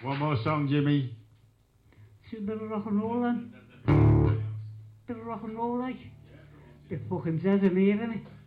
One more song, Jimmy. See a bit of rock and roll then? Bit of rock and roll like? They fucking said to me, isn't it?